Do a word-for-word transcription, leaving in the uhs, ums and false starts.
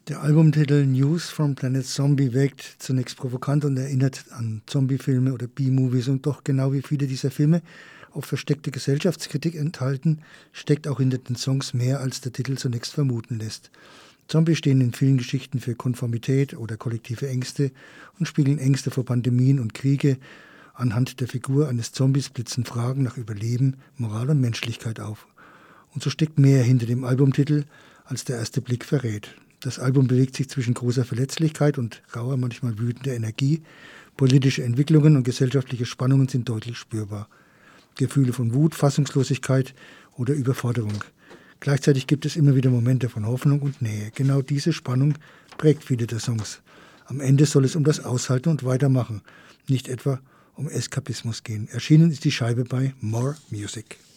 Der Albumtitel News from Planet Zombie wirkt zunächst provokant und erinnert an Zombiefilme oder B-Movies. Und doch, genau wie viele dieser Filme auch versteckte Gesellschaftskritik enthalten, steckt auch hinter den Songs mehr, als der Titel zunächst vermuten lässt. Zombies stehen in vielen Geschichten für Konformität oder kollektive Ängste und spiegeln Ängste vor Pandemien und Kriege. Anhand der Figur eines Zombies blitzen Fragen nach Überleben, Moral und Menschlichkeit auf. Und so steckt mehr hinter dem Albumtitel, als der erste Blick verrät. Das Album bewegt sich zwischen großer Verletzlichkeit und rauer, manchmal wütender Energie. Politische Entwicklungen und gesellschaftliche Spannungen sind deutlich spürbar. Gefühle von Wut, Fassungslosigkeit oder Überforderung. Gleichzeitig gibt es immer wieder Momente von Hoffnung und Nähe. Genau diese Spannung prägt viele der Songs. Am Ende soll es um das Aushalten und Weitermachen, nicht etwa um Eskapismus gehen. Erschienen ist die Scheibe bei More Music.